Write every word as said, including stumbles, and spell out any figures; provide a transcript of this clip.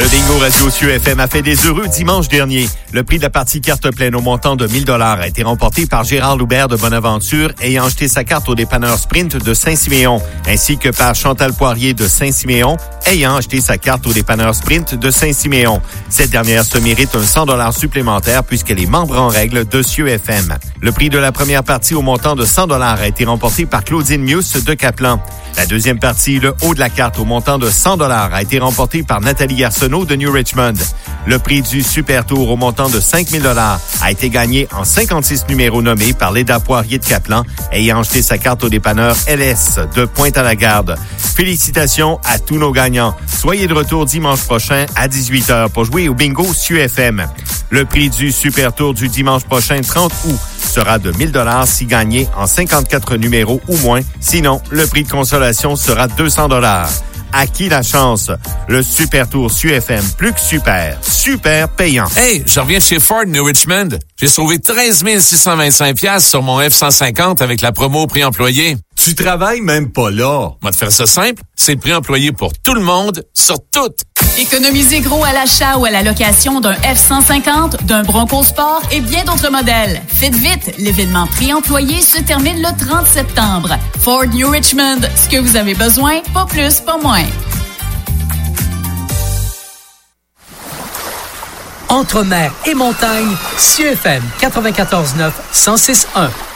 bingo radio sur F M a fait des heureux dimanche dernier. Le prix de la partie carte pleine au montant de mille dollars a été remporté par Gérard Loubert de Bonaventure ayant acheté sa carte au dépanneur Sprint de Saint-Siméon, ainsi que par Chantal Poirier de Saint-Siméon ayant acheté sa carte au dépanneur Sprint de Saint-Siméon. Cette dernière se mérite un cent dollars supplémentaire puisqu'elle est membre en règle de C I E F M. Le prix de la première partie au montant de cent dollars a été remporté par Claudine Mius de Caplan. La deuxième partie, le haut de la carte au montant de cent dollars a été remporté par Nathalie Arsenault de New Richmond. Le prix du Super Tour au montant de cinq mille dollars a été gagné en cinquante-six numéros nommés par Léda Poirier de Caplan, ayant acheté sa carte au dépanneur L S de Pointe-à-la-Garde. Félicitations à tous nos gagnants. Soyez de retour dimanche prochain à dix-huit heures pour jouer au bingo C I E F M. Le prix du Super Tour du dimanche prochain, trente août, sera de mille dollars si gagné en cinquante-quatre numéros ou moins. Sinon, le prix de consolation sera deux cents dollars. À qui la chance? Le Super Tour C I E F M, plus que super, super payant. Hey, je reviens de chez Ford New Richmond. J'ai sauvé treize mille six cent vingt-cinq dollars sur mon F cent cinquante avec la promo prix employé. Tu travailles même pas là. On va te faire ça simple. C'est le prix employé pour tout le monde, sur tout. Économisez gros à l'achat ou à la location d'un F cent cinquante, d'un Bronco Sport et bien d'autres modèles. Faites vite, l'événement prix employé se termine le trente septembre. Ford New Richmond, ce que vous avez besoin, pas plus, pas moins. Entre mer et montagne, C I E F M quatre-vingt-quatorze neuf, cent six un.